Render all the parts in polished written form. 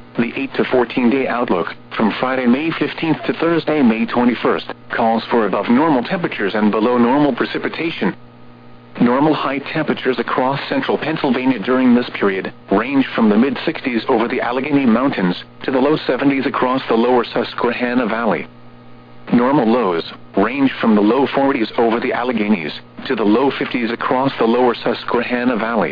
The 8 to 14-day outlook, from Friday, May 15th to Thursday, May 21st, calls for above normal temperatures and below normal precipitation. Normal high temperatures across central Pennsylvania during this period range from the mid-60s over the Allegheny Mountains to the low 70s across the lower Susquehanna Valley. Normal lows range from the low 40s over the Alleghenies to the low 50s across the lower Susquehanna Valley.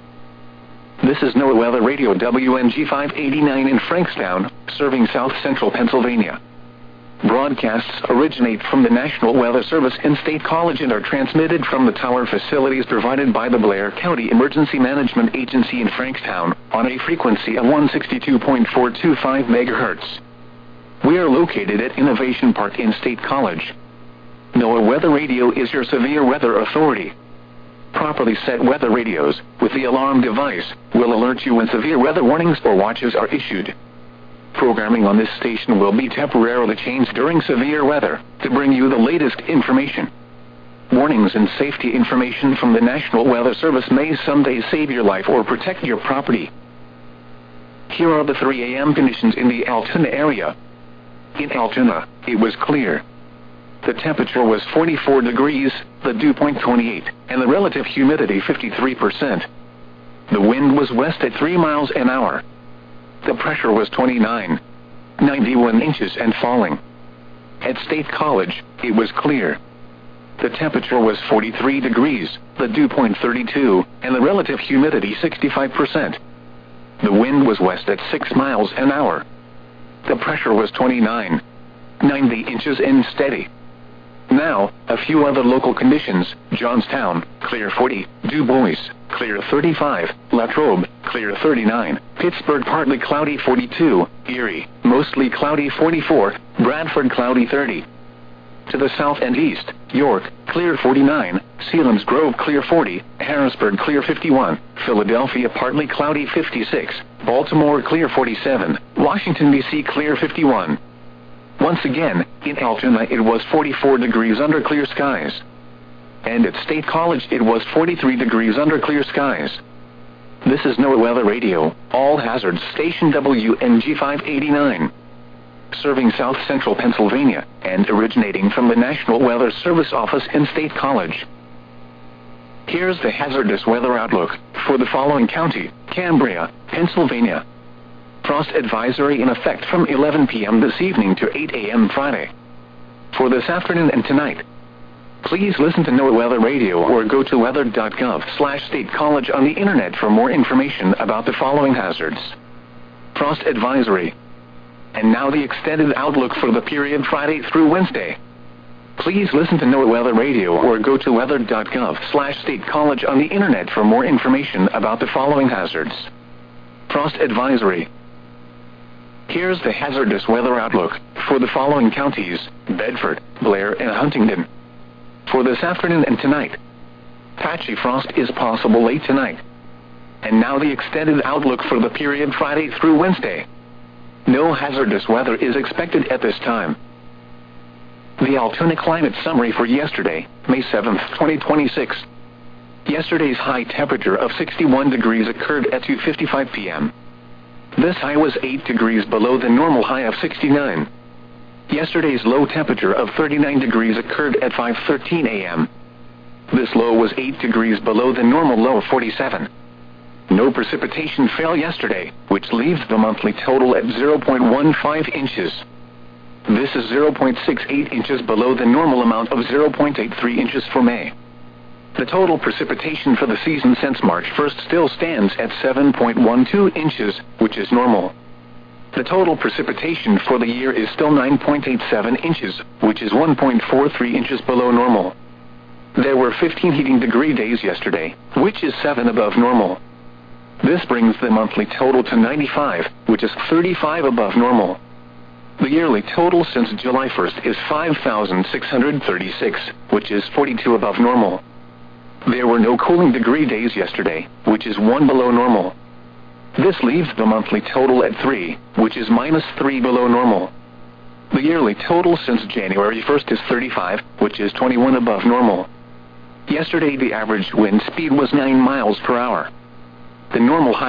This is NOAA Weather Radio WNG 589 in Frankstown, serving south central Pennsylvania. Broadcasts originate from the National Weather Service in State College and are transmitted from the tower facilities provided by the Blair County Emergency Management Agency in Frankstown on a frequency of 162.425 MHz. We are located at Innovation Park in State College. NOAA Weather Radio is your severe weather authority. Properly set weather radios with the alarm device will alert you when severe weather warnings or watches are issued. Programming on this station will be temporarily changed during severe weather to bring you the latest information. Warnings and safety information from the National Weather Service may someday save your life or protect your property. Here are the 3 a.m. conditions in the Altoona area. In Altoona, it was clear. The temperature was 44 degrees, the dew point 28, and the relative humidity 53%. The wind was west at 3 miles an hour. The pressure was 91 inches and falling. At State College, it was clear. The temperature was 43 degrees, the dew point 32, and the relative humidity 65%. The wind was west at 6 miles an hour. The pressure was 90 inches and steady. Now, a few other local conditions. Johnstown, clear 40, Du Bois, clear 35, Latrobe, clear 39, Pittsburgh partly cloudy 42, Erie, mostly cloudy 44, Bradford cloudy 30. To the south and east, York, clear 49, Sealands Grove clear 40, Harrisburg clear 51, Philadelphia partly cloudy 56, Baltimore clear 47, Washington, D.C. clear 51. Once again, in Altoona it was 44 degrees under clear skies. And at State College it was 43 degrees under clear skies. This is NOAA Weather Radio, all hazards station WNG 589. Serving south central Pennsylvania, and originating from the National Weather Service office in State College. Here's the hazardous weather outlook for the following county: Cambria, Pennsylvania. Frost advisory in effect from 11 p.m. this evening to 8 a.m. Friday. For this afternoon and tonight, please listen to NOAA Weather Radio or go to weather.gov/State College on the internet for more information about the following hazards. Frost advisory. And now the extended outlook for the period Friday through Wednesday. Please listen to NOAA Weather Radio or go to weather.gov/State College on the internet for more information about the following hazards. Frost advisory. Here's the hazardous weather outlook for the following counties: Bedford, Blair, and Huntingdon. For this afternoon and tonight, patchy frost is possible late tonight. And now the extended outlook for the period Friday through Wednesday. No hazardous weather is expected at this time. The Altoona climate summary for yesterday, May 7th, 2026. Yesterday's high temperature of 61 degrees occurred at 2:55 p.m. This high was 8 degrees below the normal high of 69. Yesterday's low temperature of 39 degrees occurred at 5:13 a.m. This low was 8 degrees below the normal low of 47. No precipitation fell yesterday, which leaves the monthly total at 0.15 inches. This is 0.68 inches below the normal amount of 0.83 inches for May. The total precipitation for the season since March 1st still stands at 7.12 inches, which is normal. The total precipitation for the year is still 9.87 inches, which is 1.43 inches below normal. There were 15 heating degree days yesterday, which is 7 above normal. This brings the monthly total to 95, which is 35 above normal. The yearly total since July 1st is 5,636, which is 42 above normal. There were no cooling degree days yesterday, which is 1 below normal. This leaves the monthly total at 3, which is -3 below normal. The yearly total since January 1st is 35, which is 21 above normal. Yesterday the average wind speed was 9 miles per hour. The normal high